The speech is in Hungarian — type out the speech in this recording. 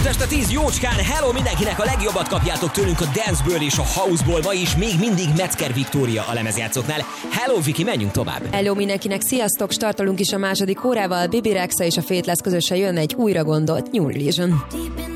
este 10 jócskán, hello mindenkinek, a legjobbat kapjátok tőlünk a danceből és a houseból, ma is még mindig Metzger Viktória a lemezjátszóknál. Hello Viki, menjünk tovább! Hello mindenkinek, sziasztok! Startolunk is a második órával, Bibi Rexa és a Faithless közösen jön egy újra gondolt New Religion.